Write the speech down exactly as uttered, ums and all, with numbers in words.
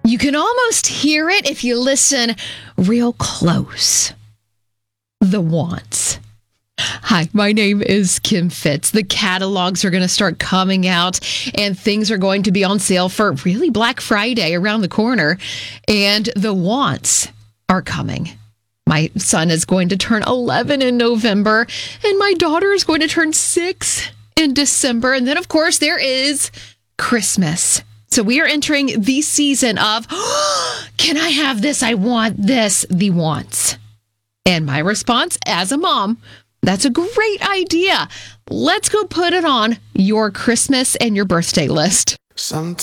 You can almost hear it if you listen real close. The wants. Hi, my name is Kim Fitz. The catalogs are going to start coming out and things are going to be on sale for really Black Friday around the corner. And the wants are coming. My son is going to turn eleven in November and my daughter is going to turn six in December. And then, of course, there is Christmas. So we are entering the season of, oh, can I have this? I want this, the wants. And my response as a mom, that's a great idea. Let's go put it on your Christmas and your birthday list. Sometimes